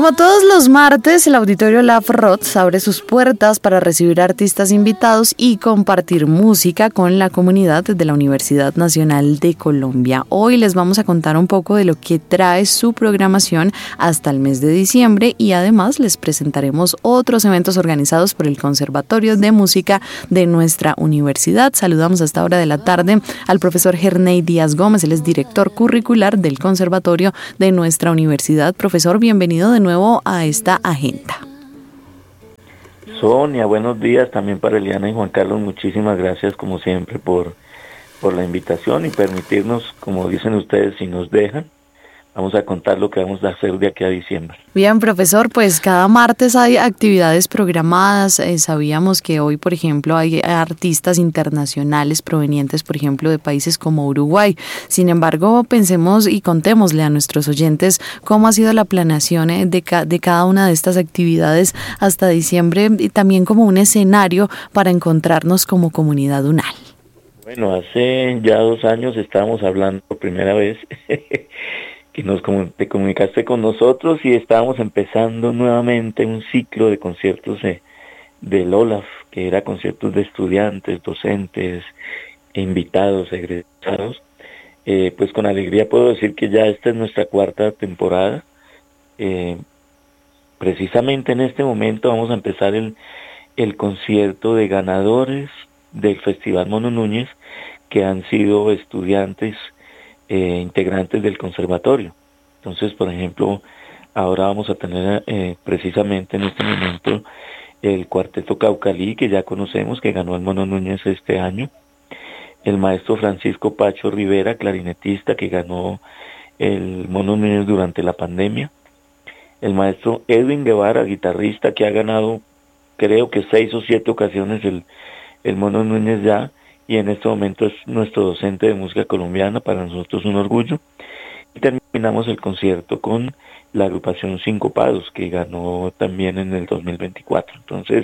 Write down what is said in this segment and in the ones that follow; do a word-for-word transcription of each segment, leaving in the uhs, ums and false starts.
Como todos los martes, el Auditorio Lafrots abre sus puertas para recibir artistas invitados y compartir música con la comunidad de la Universidad Nacional de Colombia. Hoy les vamos a contar un poco de lo que trae su programación hasta el mes de diciembre y además les presentaremos otros eventos organizados por el Conservatorio de Música de nuestra universidad. Saludamos a esta hora de la tarde al profesor Gerney Díaz Gómez, él es director curricular del Conservatorio de nuestra universidad. Profesor, bienvenido de nuevo a esta agenda. Sonia, buenos días también para Eliana y Juan Carlos, muchísimas gracias como siempre por, por la invitación y permitirnos, como dicen ustedes, si nos dejan, vamos a contar lo que vamos a hacer de aquí a diciembre. Bien, profesor, pues cada martes hay actividades programadas. Eh, sabíamos que hoy, por ejemplo, hay artistas internacionales provenientes, por ejemplo, de países como Uruguay. Sin embargo, pensemos y contémosle a nuestros oyentes cómo ha sido la planeación eh, de, ca- de cada una de estas actividades hasta diciembre y también como un escenario para encontrarnos como comunidad UNAL. Bueno, hace ya dos años estábamos hablando por primera vez que nos te comunicaste con nosotros y estábamos empezando nuevamente un ciclo de conciertos de, del OLAF, que era conciertos de estudiantes, docentes, invitados, egresados. Eh, pues con alegría puedo decir que ya esta es nuestra cuarta temporada. Eh, precisamente en este momento vamos a empezar el, el concierto de ganadores del Festival Mono Núñez, que han sido estudiantes Eh, integrantes del conservatorio. Entonces, por ejemplo, ahora vamos a tener eh, precisamente en este momento el Cuarteto Caucalí, que ya conocemos, que ganó el Mono Núñez este año, el maestro Francisco Pacho Rivera, clarinetista, que ganó el Mono Núñez durante la pandemia, el maestro Edwin Guevara, guitarrista, que ha ganado creo que seis o siete ocasiones el, el Mono Núñez ya, y en este momento es nuestro docente de música colombiana, para nosotros un orgullo. Y terminamos el concierto con la agrupación Sincopados, que ganó también en el dos mil veinticuatro. Entonces,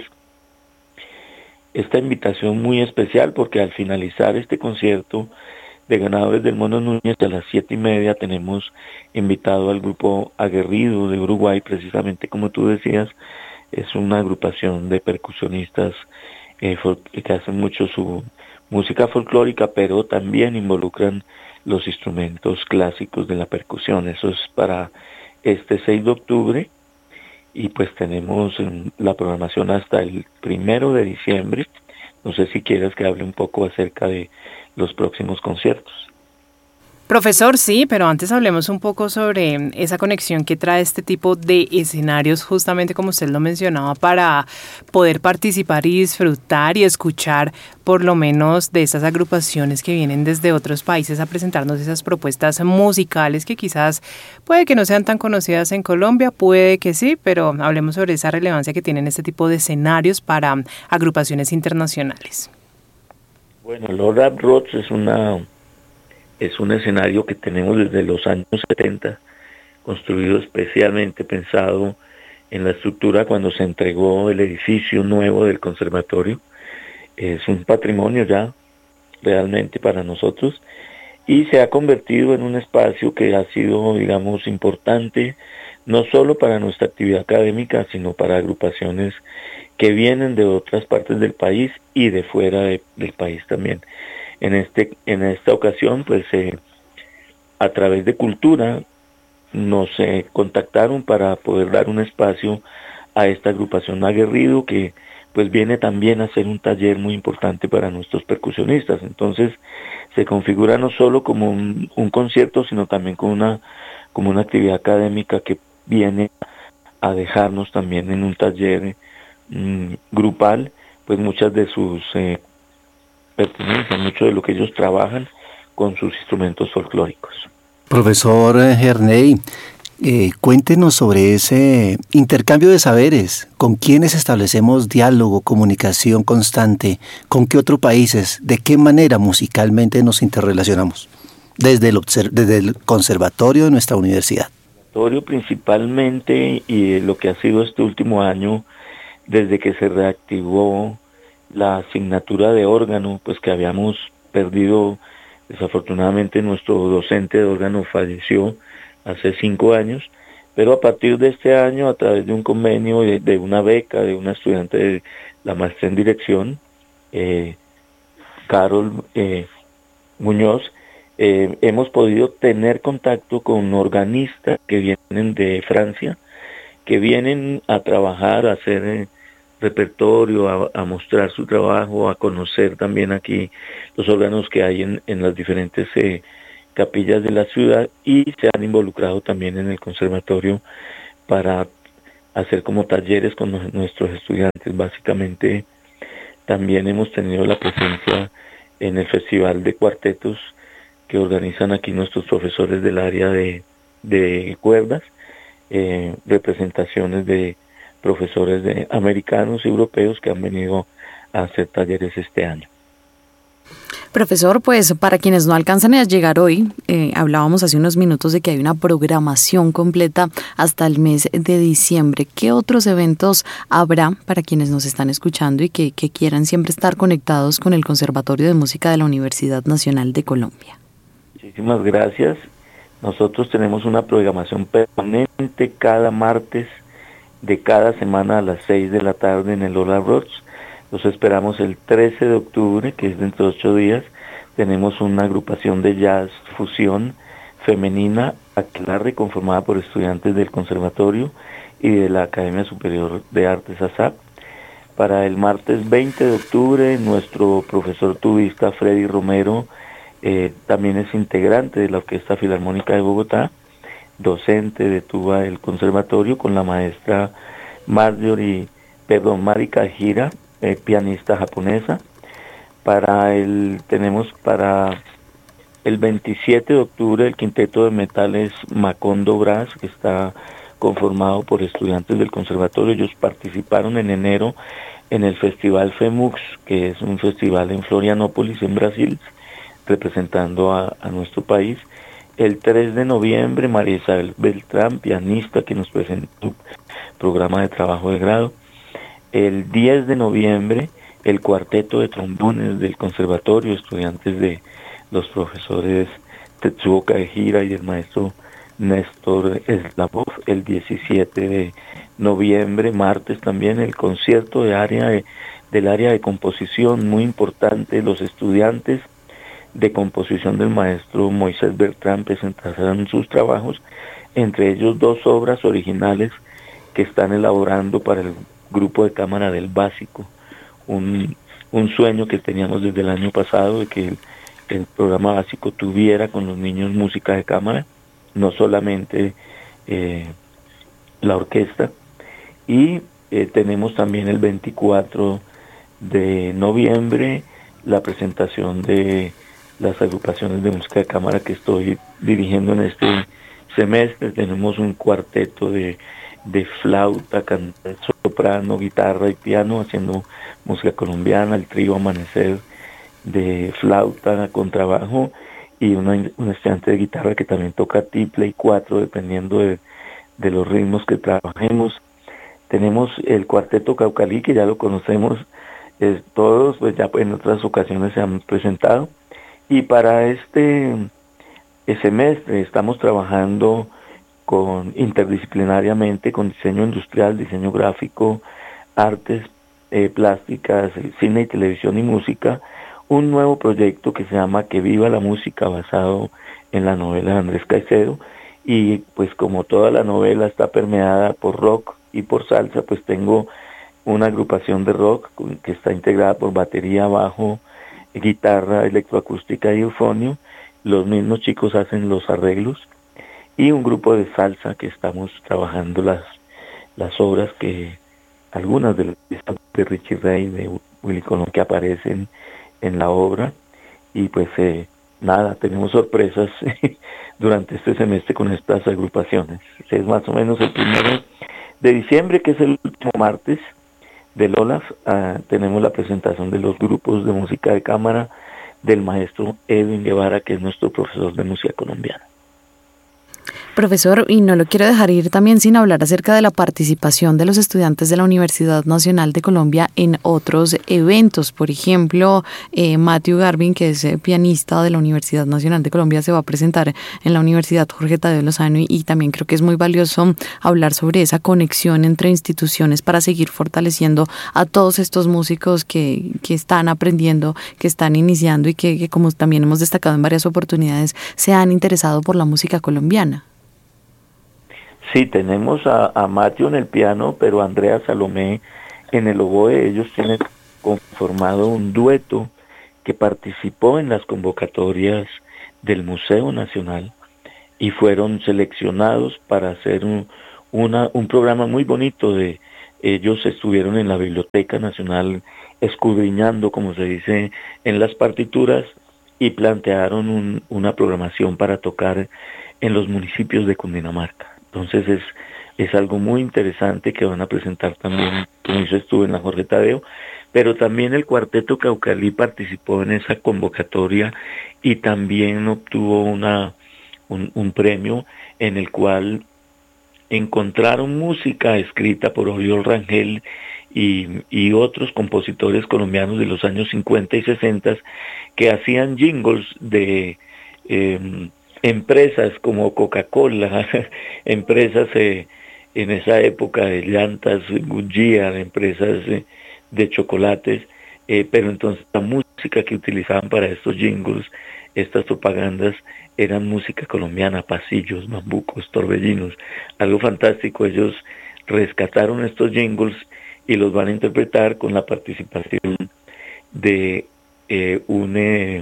esta invitación muy especial, porque al finalizar este concierto de ganadores del Mono Núñez, a las siete y media tenemos invitado al grupo Aguerrido de Uruguay, precisamente como tú decías, es una agrupación de percusionistas eh, que hacen mucho su música folclórica, pero también involucran los instrumentos clásicos de la percusión. Eso es para este seis de octubre y pues tenemos la programación hasta el primero de diciembre. No sé si quieres que hable un poco acerca de los próximos conciertos. Profesor, sí, pero antes hablemos un poco sobre esa conexión que trae este tipo de escenarios, justamente como usted lo mencionaba, para poder participar y disfrutar y escuchar por lo menos de esas agrupaciones que vienen desde otros países a presentarnos esas propuestas musicales que quizás puede que no sean tan conocidas en Colombia, puede que sí, pero hablemos sobre esa relevancia que tienen este tipo de escenarios para agrupaciones internacionales. Bueno, el Lafrots es una... Es un escenario que tenemos desde los años setenta, construido especialmente pensado en la estructura cuando se entregó el edificio nuevo del conservatorio. Es un patrimonio ya realmente para nosotros y se ha convertido en un espacio que ha sido, digamos, importante no solo para nuestra actividad académica, sino para agrupaciones que vienen de otras partes del país y de fuera de, del país también. En este en esta ocasión, pues eh, a través de Cultura nos eh, contactaron para poder dar un espacio a esta agrupación Aguerrido, que pues viene también a hacer un taller muy importante para nuestros percusionistas. Entonces se configura no solo como un, un concierto, sino también como una como una actividad académica que viene a dejarnos también en un taller mmm, grupal, pues muchas de sus eh, pertenencia mucho de lo que ellos trabajan con sus instrumentos folclóricos. Profesor Gerney, eh, cuéntenos sobre ese intercambio de saberes. ¿Con quiénes establecemos diálogo, comunicación constante? ¿Con qué otros países? ¿De qué manera musicalmente nos interrelacionamos? Desde el, desde el conservatorio de nuestra universidad. Principalmente, y lo que ha sido este último año, desde que se reactivó la asignatura de órgano, pues que habíamos perdido, desafortunadamente nuestro docente de órgano falleció hace cinco años, pero a partir de este año, a través de un convenio, de, de una beca, de una estudiante de la maestría en dirección, eh, Carol eh, Muñoz, eh, hemos podido tener contacto con organistas que vienen de Francia, que vienen a trabajar, a hacer eh, repertorio, a, a mostrar su trabajo, a conocer también aquí los órganos que hay en, en las diferentes eh, capillas de la ciudad, y se han involucrado también en el conservatorio para hacer como talleres con los, nuestros estudiantes. Básicamente también hemos tenido la presencia en el Festival de Cuartetos que organizan aquí nuestros profesores del área de, de cuerdas, eh, representaciones de profesores de americanos y europeos que han venido a hacer talleres este año. Profesor, pues para quienes no alcanzan a llegar hoy, eh, hablábamos hace unos minutos de que hay una programación completa hasta el mes de diciembre. ¿Qué otros eventos habrá para quienes nos están escuchando y que, que quieran siempre estar conectados con el Conservatorio de Música de la Universidad Nacional de Colombia? Muchísimas gracias. Nosotros tenemos una programación permanente cada martes de cada semana a las seis de la tarde en el Lola Rocks. Los esperamos el trece de octubre, que es dentro de ocho días. Tenemos una agrupación de jazz fusión femenina aquelarre conformada por estudiantes del conservatorio y de la Academia Superior de Artes A S A P. Para el martes veinte de octubre, nuestro profesor tubista Freddy Romero eh, también es integrante de la Orquesta Filarmónica de Bogotá, docente de tuba del conservatorio, con la maestra Marjorie, perdón, Mari Kajira, Eh, pianista japonesa. Para el tenemos para el veintisiete de octubre el quinteto de metales Macondo Brass, que está conformado por estudiantes del conservatorio. Ellos participaron en enero en el festival FEMUX, que es un festival en Florianópolis, en Brasil, representando a, a nuestro país. El tres de noviembre María Isabel Beltrán, pianista, que nos presentó su programa de trabajo de grado. El diez de noviembre, el cuarteto de trombones del conservatorio, estudiantes de los profesores Tetsuo Kaehira y el maestro Néstor Slavov. El diecisiete de noviembre, martes también, el concierto de área de, del área de composición, muy importante. Los estudiantes de composición del maestro Moisés Bertrán presentarán sus trabajos, entre ellos dos obras originales que están elaborando para el grupo de cámara del básico, un, un sueño que teníamos desde el año pasado de que el, el programa básico tuviera con los niños música de cámara, no solamente eh, la orquesta. Y eh, tenemos también el veinticuatro de noviembre la presentación de las agrupaciones de música de cámara que estoy dirigiendo en este semestre. Tenemos un cuarteto de de flauta, cantante, soprano, guitarra y piano haciendo música colombiana, el trío Amanecer de flauta con trabajo, y una, un estudiante de guitarra que también toca tiple y cuatro dependiendo de, de los ritmos que trabajemos. Tenemos el cuarteto Caucalí, que ya lo conocemos eh, todos, pues ya en otras ocasiones se han presentado, y para este semestre estamos trabajando con interdisciplinariamente con diseño industrial, diseño gráfico, artes eh, plásticas, cine y televisión y música, un nuevo proyecto que se llama Que Viva la Música, basado en la novela de Andrés Caicedo. Y pues como toda la novela está permeada por rock y por salsa, pues tengo una agrupación de rock que está integrada por batería, bajo, guitarra electroacústica y eufonio. Los mismos chicos hacen los arreglos, y un grupo de salsa que estamos trabajando las las obras que algunas de las de Richie Ray, de Willy Colón, que aparecen en la obra. Y pues eh, nada, tenemos sorpresas durante este semestre con estas agrupaciones. Es más o menos el primero de diciembre, que es el último martes del Olaf, uh, tenemos la presentación de los grupos de música de cámara del maestro Edwin Guevara, que es nuestro profesor de música colombiana. Profesor, y no lo quiero dejar ir también sin hablar acerca de la participación de los estudiantes de la Universidad Nacional de Colombia en otros eventos. Por ejemplo, eh, Matthew Garvin, que es eh, pianista de la Universidad Nacional de Colombia, se va a presentar en la Universidad Jorge Tadeo Lozano y, y también creo que es muy valioso hablar sobre esa conexión entre instituciones para seguir fortaleciendo a todos estos músicos que, que están aprendiendo, que están iniciando y que, que, como también hemos destacado en varias oportunidades, se han interesado por la música colombiana. Sí, tenemos a, a Mateo en el piano, pero Andrea Salomé en el oboe. Ellos tienen conformado un dueto que participó en las convocatorias del Museo Nacional y fueron seleccionados para hacer un, una, un programa muy bonito. De ellos estuvieron en la Biblioteca Nacional escudriñando, como se dice, en las partituras y plantearon un, una programación para tocar en los municipios de Cundinamarca. Entonces es, es algo muy interesante que van a presentar también, como dices tú, en la Jorge Tadeo, pero también el Cuarteto Caucalí participó en esa convocatoria y también obtuvo una, un, un premio en el cual encontraron música escrita por Oriol Rangel y, y otros compositores colombianos de los años cincuenta y sesenta que hacían jingles de Eh, empresas como Coca-Cola, empresas eh, en esa época de llantas Goodyear, empresas eh, de chocolates, eh, pero entonces la música que utilizaban para estos jingles, estas propagandas, eran música colombiana, pasillos, bambucos, torbellinos, algo fantástico. Ellos rescataron estos jingles y los van a interpretar con la participación de eh, un... Eh,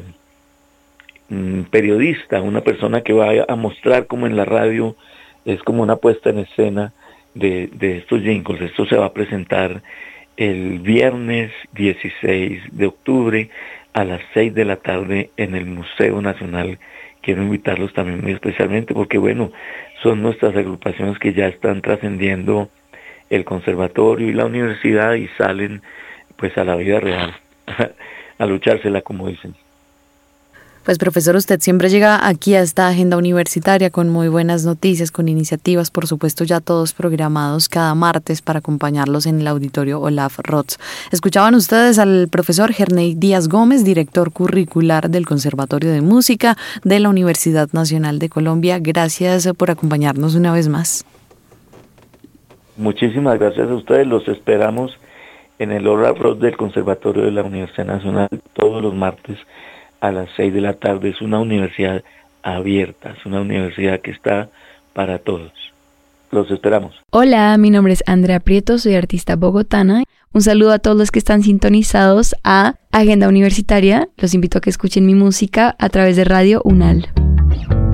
un periodista, una persona que va a mostrar como en la radio es como una puesta en escena de, de estos jingles. Esto se va a presentar el viernes dieciséis de octubre a las seis de la tarde en el Museo Nacional. Quiero invitarlos también muy especialmente porque, bueno, son nuestras agrupaciones que ya están trascendiendo el conservatorio y la universidad y salen pues a la vida real, a luchársela, como dicen. Pues profesor, usted siempre llega aquí a esta agenda universitaria con muy buenas noticias, con iniciativas, por supuesto ya todos programados cada martes para acompañarlos en el auditorio Olaf Rotz. Escuchaban ustedes al profesor Gerney Díaz Gómez, director curricular del Conservatorio de Música de la Universidad Nacional de Colombia. Gracias por acompañarnos una vez más. Muchísimas gracias a ustedes, los esperamos en el Olaf Rotz del Conservatorio de la Universidad Nacional todos los martes a las seis de la tarde. Es una universidad abierta, es una universidad que está para todos. Los esperamos. Hola, mi nombre es Andrea Prieto, soy artista bogotana. Un saludo a todos los que están sintonizados a Agenda Universitaria. Los invito a que escuchen mi música a través de Radio UNAL.